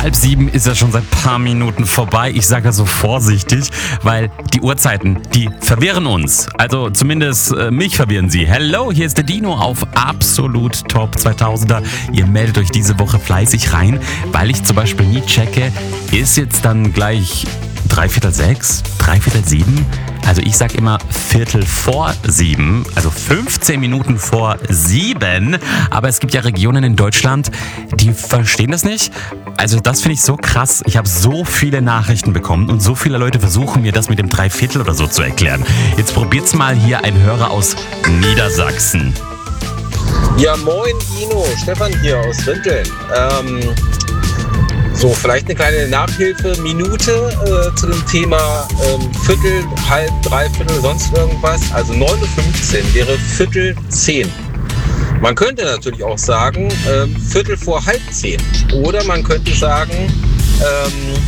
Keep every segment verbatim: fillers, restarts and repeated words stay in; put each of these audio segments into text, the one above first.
Halb sieben ist ja schon seit paar Minuten vorbei. Ich sage das so vorsichtig, weil die Uhrzeiten, die verwirren uns. Also zumindest äh, mich verwirren sie. Hello, hier ist der Dino auf Absolut Top zweitausender. Ihr meldet euch diese Woche fleißig rein, weil ich zum Beispiel nie checke, ist jetzt dann gleich dreiviertel sechs, dreiviertel sieben? Also ich sag immer Viertel vor sieben, also fünfzehn Minuten vor sieben. Aber es gibt ja Regionen in Deutschland, die verstehen das nicht. Also das finde ich so krass. Ich habe so viele Nachrichten bekommen und so viele Leute versuchen mir das mit dem Dreiviertel oder so zu erklären. Jetzt probiert's mal hier ein Hörer aus Niedersachsen. Ja, moin Dino, Stefan hier aus Rinteln. Ähm, so, vielleicht eine kleine Nachhilfe, Minute äh, zu dem Thema ähm, Viertel, halb, Dreiviertel, sonst irgendwas. Also neun Uhr fünfzehn wäre Viertel zehn. Man könnte natürlich auch sagen ähm, Viertel vor halb zehn. Oder man könnte sagen ähm,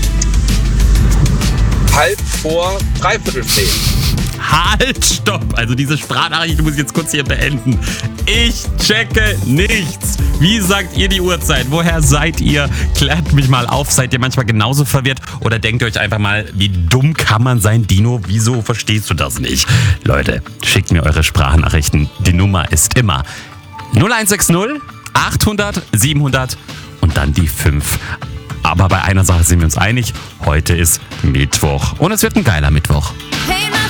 halb vor dreiviertel zehn. Halt, stopp! Also diese Sprachnachricht muss ich jetzt kurz hier beenden. Ich checke nichts. Wie sagt ihr die Uhrzeit? Woher seid ihr? Klärt mich mal auf. Seid ihr manchmal genauso verwirrt? Oder denkt ihr euch einfach mal, wie dumm kann man sein, Dino? Wieso verstehst du das nicht? Leute, schickt mir eure Sprachnachrichten. Die Nummer ist immer null eins sechs null achthundert siebenhundert und dann die fünf. Aber bei einer Sache sind wir uns einig. Heute ist Mittwoch. Und es wird ein geiler Mittwoch.